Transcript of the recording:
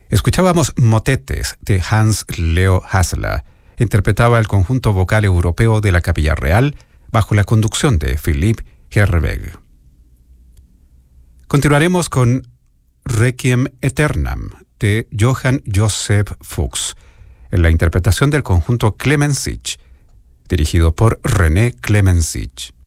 Escuchábamos Motetes de Hans Leo Hasler. Interpretaba el conjunto vocal europeo de la Capilla Real bajo la conducción de Philipp Herreweg. Continuaremos con Requiem Aeternam de Johann Joseph Fuchs, en la interpretación del conjunto Clemensich, dirigido por René Clemensich.